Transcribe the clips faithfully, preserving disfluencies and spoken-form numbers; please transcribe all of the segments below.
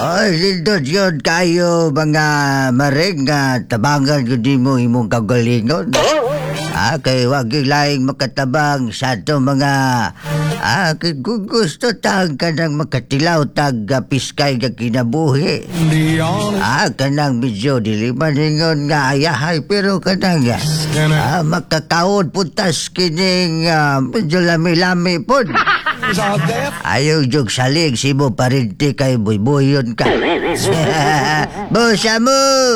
Ay, lindot yun kayo mga maring nga tabangan ko di mo imong kagalingon. Ah, kay wag laing makatabang sa to mga ah, kay kung gusto tag ka nang makatilaw tag uh, piskay ka kinabuhi. Ah, kanang medyo dilimaningon nga ayahay pero kanang ah, makakaon putas kining uh, medyo lami-lami po. Ayaw jog salig si mo parinti kay boy-boyon ka. Bosa mo!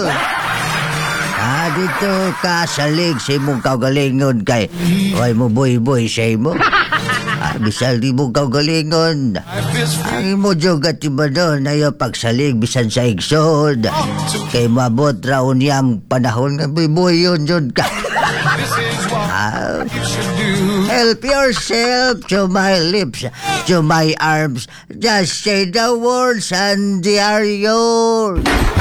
Ah, dito ka salig si mong kaugalingon kay way mo boy-boy sa mo. Ah, bisal di mong kaugalingon. Ang imo jog at iba doon ayaw pagsalig bisan sa igsod. Kay mabot raon niyang panahon nga boy-boyon jod ka. Ah, help yourself to my lips, to my arms. Just say the words and they are yours.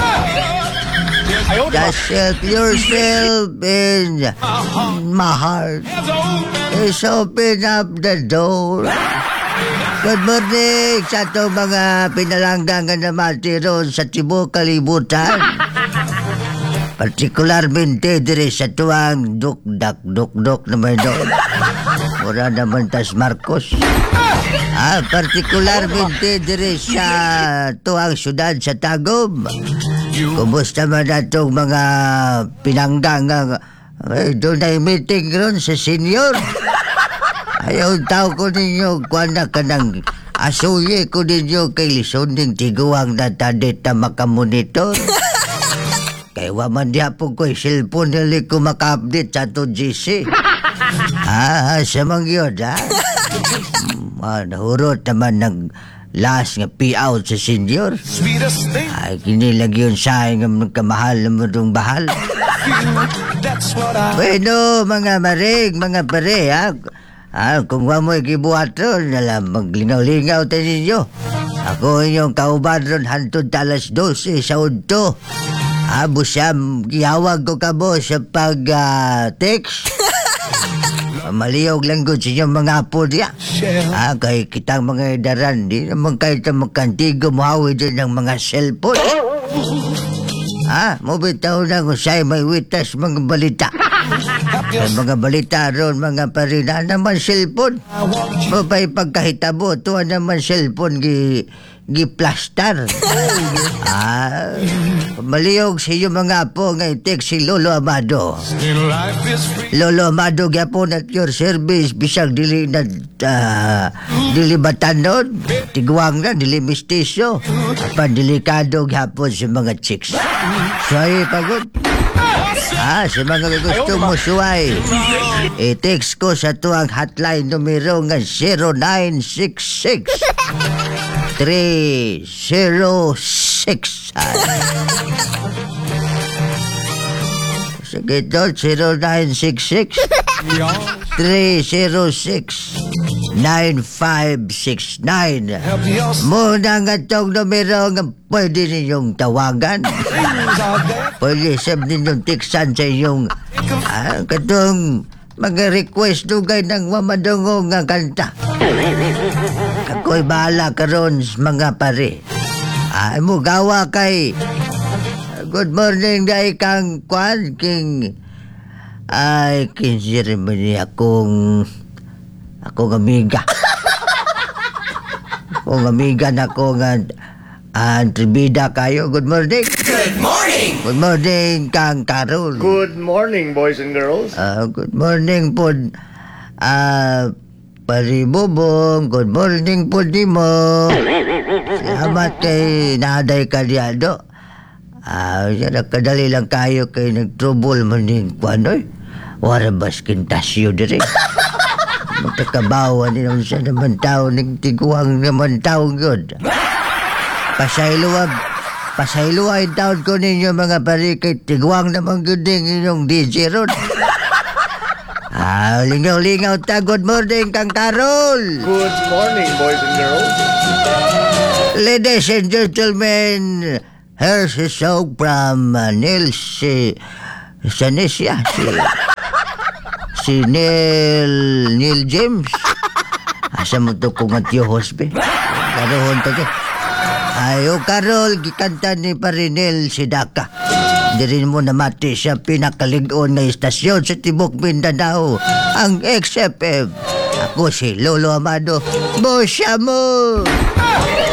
Just help yourself in my heart. Just open up the door. Good morning sa itong mga pinalanggangan na matiron sa tibok kalibutan. Partikularmente dire sa tuwang duk-dak-duk-duk naman doon. Mura naman tas Marcos. Ah, partikularmente dire sa tuwang syudad sa Tagum. Kumusta man natong mga pinanggang eh, doon ay meeting ron sa senior. Ayaw tao ko ninyo kuwan na ka ng asuye ko ninyo kay lison ng tiguang na tadit na makamonitor. Kaya waman diya po ko'y cellphone nili ko maka-update sa to G C. Ah, sa mga yun, ha? Ah, nahurot naman ng last nga payout sa senior. Ay, kinilag yun sa nga kamahal na mo itong bahal. Bueno, mga marig, mga pare, ha? Ah, kung wa mo ikibuhat ron, alam, maglingaw-lingaw tayo ninyo. Ako inyong kauban ron hantod talas dose sa unto. Abo siyam, gihawag ko ka mo sa pag-text. Uh, Maliyog lang ko sa inyong mga apo diya. Ah, kay kitang mga edaran, di naman kahit ang magkantigo muhawi din ng mga cellphone. Ah, mabitaw na kung sa'yo may witas mga balita. Kay mga balita ron, mga parina naman cellphone. Mabay pagkahitabo, tuwa naman cellphone gi... giplastar. Ah, maliyog sa iyo mga apo nga i-text si Lolo Amado. Lolo Amado gyapon at your service bisag dili na uh, dili batanon, tiguang na dili mistisyo. Apan delikado gyapon sa mga chicks. Suway pagod. Ah, sa mga gusto mo suway, i-text ko sa tuwang hotline numero nga zero nine six six three zero six. Sige to, zero nine six six three zero six nine five six nine. Muna nga itong numero nga pwede ninyong tawagan. Pwede sab ninyong tiksan sa inyong ah, katong mga request dugay ng mamadungo nga kanta. Ako'y bahala karon mga pare. Ay mo gawa kay good morning day kang kwan king ay kinsir mo ni akong akong amiga. Akong amiga na ko nga antribida kayo. Good morning. Good morning! Good morning kang Carol. Good morning, boys and girls. Uh, good morning po. Ah, uh, Paribubong, good morning po di mo. Salamat kay Naday Kalyado. Ah, uh, nakadali lang kayo kay nagtrouble mo ning kwanoy. Wara baskin tasyo dire. Magkakabawa ni naman siya naman tao, nagtiguang naman tao good. Pasayluwag, pasayluwag taon ko ninyo mga pari kay tiguang naman good din inyong D J Ron. Ah, lingaw-lingaw ta. Good morning, Kang Carol. Good morning, boys and girls. Ladies and gentlemen, here's a song from uh, Nils si Sanesia, si si Neil Neil James. Asa mo to kung at yo hospe? Karoon to ke. Ayo Karol, gikanta ni Parinel si Daka. Di rin mo namati sa pinakalig-on na istasyon sa Tibok Mindanao, ang X F M. Ako si Lolo Amado. Bosya mo!